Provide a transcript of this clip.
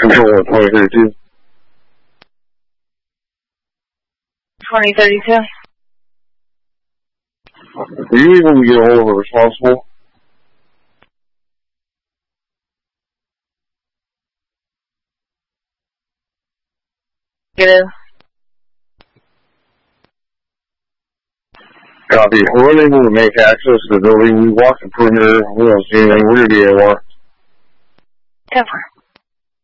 Control 2032. 2032. Are you able to get a hold of a responsible? Negative. Copy. We're unable to make access to the building. We walked the perimeter. We don't see anything. We're going to be AWR. 10-4.